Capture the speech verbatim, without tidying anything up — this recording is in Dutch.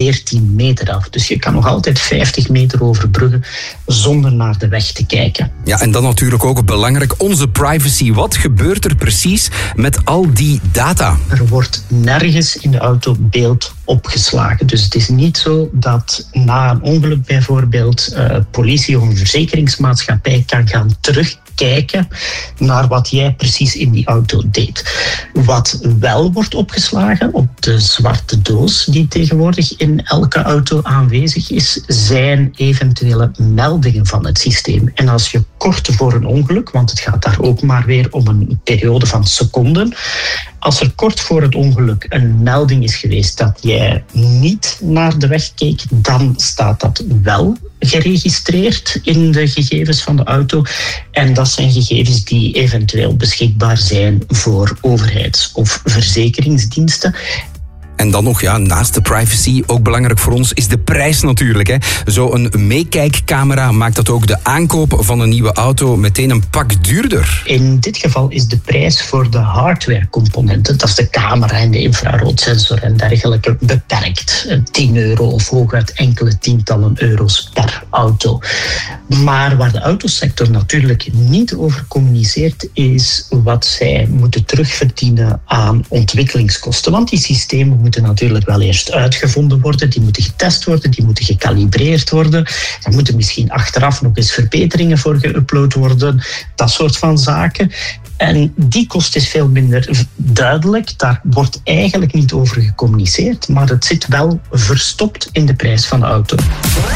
veertien meter af. Dus je kan nog altijd vijftig meter overbruggen zonder naar de weg te kijken. Ja, en dan natuurlijk ook belangrijk, onze privacy. Wat gebeurt er precies met al die data? Er wordt nergens in de auto beeld opgeslagen. Dus het is niet zo dat na een ongeluk bijvoorbeeld uh, politie of een verzekeringsmaatschappij kan gaan terugkijken naar wat jij precies in die auto deed. Wat wel wordt opgeslagen op de zwarte doos die tegenwoordig in elke auto aanwezig is, zijn eventuele meldingen van het systeem. En als je kort voor een ongeluk, want het gaat daar ook maar weer om een periode van seconden, als er kort voor het ongeluk een melding is geweest dat jij niet naar de weg keek, dan staat dat wel geregistreerd in de gegevens van de auto. En dat zijn gegevens die eventueel beschikbaar zijn voor overheids- of verzekeringsdiensten. En dan nog, ja, naast de privacy, ook belangrijk voor ons, is de prijs natuurlijk. Hè. Zo'n meekijkcamera maakt dat ook de aankoop van een nieuwe auto meteen een pak duurder. In dit geval is de prijs voor de hardwarecomponenten, dat is de camera en de infraroodsensor en dergelijke, beperkt. tien euro of hooguit enkele tientallen euro's per auto. Maar waar de autosector natuurlijk niet over communiceert, is wat zij moeten terugverdienen aan ontwikkelingskosten. Want die systemen moeten natuurlijk wel eerst uitgevonden worden, die moeten getest worden, die moeten gekalibreerd worden. Er moeten misschien achteraf nog eens verbeteringen voor geüpload worden, dat soort van zaken. En die kost is veel minder duidelijk, daar wordt eigenlijk niet over gecommuniceerd, maar het zit wel verstopt in de prijs van de auto.